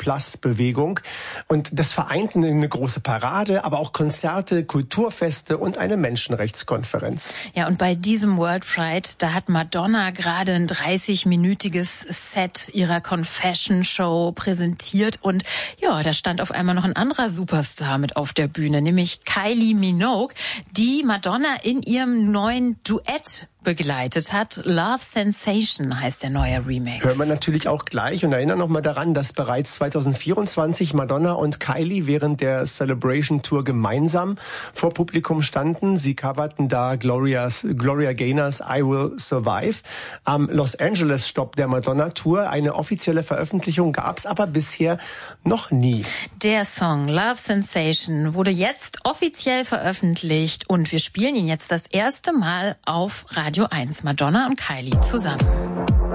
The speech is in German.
Plus-Bewegung. Und das vereint eine große Parade, aber auch Konzerte, Kulturfeste und eine Menschenrechtskonferenz. Ja, und bei diesem World Pride, da hat Madonna gerade ein 30-minütiges Set ihrer Confession-Show präsentiert. Und ja, da stand auf einmal noch ein anderer Superstar mit auf der Bühne, nämlich Kylie Minogue, die Madonna in ihrem neuen Duett begleitet hat. Love Sensation heißt der neue Remix. Hören wir natürlich auch gleich und erinnern nochmal daran, dass bereits 2024 Madonna und Kylie während der Celebration Tour gemeinsam vor Publikum standen. Sie coverten da Gloria Gaynors I Will Survive. Am Los Angeles Stopp der Madonna Tour. Eine offizielle Veröffentlichung gab es aber bisher noch nie. Der Song Love Sensation wurde jetzt offiziell veröffentlicht und wir spielen ihn jetzt das erste Mal auf Radio 1. Madonna und Kylie zusammen.